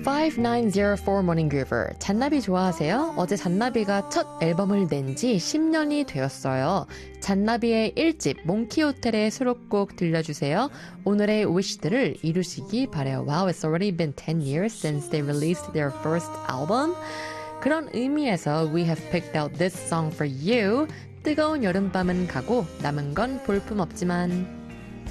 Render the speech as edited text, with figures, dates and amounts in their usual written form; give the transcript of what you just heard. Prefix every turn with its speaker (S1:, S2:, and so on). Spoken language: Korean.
S1: 5904 Morning Groover. 잔나비 좋아하세요? 어제 잔나비가 첫 앨범을 낸 지 10년이 되었어요. 잔나비의 1집 몽키호텔의 수록곡 들려주세요. 오늘의 wish들을 이루시기 바래요. Wow, it's already been 10 years since they released their first album. 그런 의미에서 we have picked out this song for you. 뜨거운 여름밤은 가고 남은 건 볼품없지만